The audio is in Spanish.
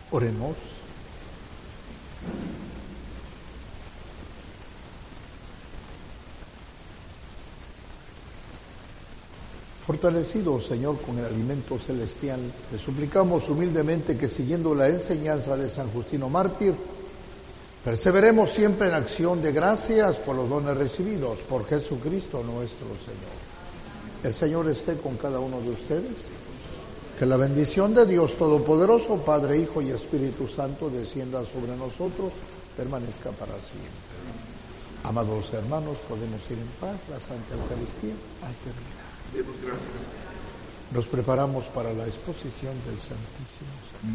Oremos. Fortalecido, Señor, con el alimento celestial, te suplicamos humildemente que, siguiendo la enseñanza de San Justino Mártir, perseveremos siempre en acción de gracias por los dones recibidos por Jesucristo nuestro Señor. El Señor esté con cada uno de ustedes. Que la bendición de Dios Todopoderoso, Padre, Hijo y Espíritu Santo, descienda sobre nosotros, permanezca para siempre. Amados hermanos, podemos ir en paz. La Santa Eucaristía ha terminado. Nos preparamos para la exposición del Santísimo Sacramento.